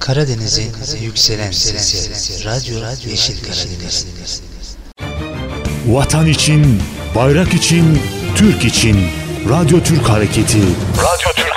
Karadeniz'in yükselen sesi. Radyo Yeşil Karadeniz. Vatan için, bayrak için, Türk için. Radyo Türk Hareketi. Radyo Türk